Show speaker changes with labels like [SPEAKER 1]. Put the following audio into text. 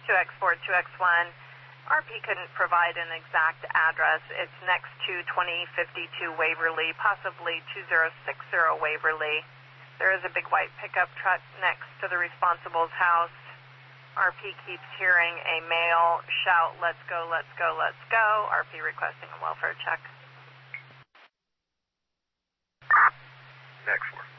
[SPEAKER 1] 2X4, 2X1. RP couldn't provide an exact address. It's next to 2052 Waverly, possibly 2060 Waverly. There is a big white pickup truck next to the responsible's house. RP keeps hearing a male shout, "Let's go, let's go, let's go." RP requesting a welfare check.
[SPEAKER 2] Next one.